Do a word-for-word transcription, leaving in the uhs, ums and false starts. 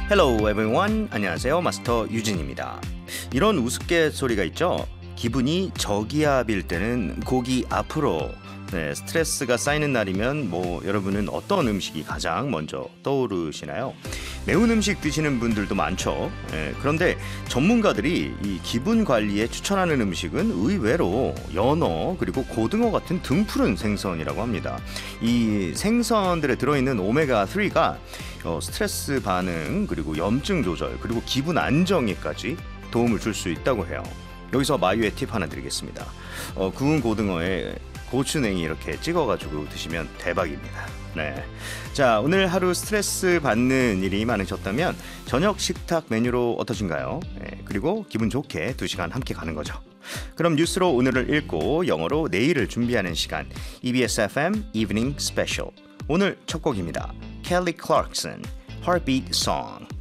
Hello everyone. 안녕하세요. 마스터 유진입니다. 이런 우스갯소리가 있죠. 기분이 저기압일 때는 고기 앞으로. 네, 스트레스가 쌓이는 날이면 뭐 여러분은 어떤 음식이 가장 먼저 떠오르시나요? 매운 음식 드시는 분들도 많죠. 네, 그런데 전문가들이 이 기분 관리에 추천하는 음식은 의외로 연어 그리고 고등어 같은 등푸른 생선이라고 합니다. 이 생선들에 들어있는 오메가삼가 어, 스트레스 반응 그리고 염증 조절 그리고 기분 안정에까지 도움을 줄 수 있다고 해요. 여기서 마유의 팁 하나 드리겠습니다. 어, 구운 고등어에 고추냉이 이렇게 찍어가지고 드시면 대박입니다. 네. 자, 오늘 하루 스트레스 받는 일이 많으셨다면 저녁 식탁 메뉴로 어떠신가요? 네, 그리고 기분 좋게 두 시간 함께 가는 거죠. 그럼 뉴스로 오늘을 읽고 영어로 내일을 준비하는 시간 이비에스 에프엠 Evening Special. 오늘 첫 곡입니다. 켈리 클락슨, Heartbeat Song.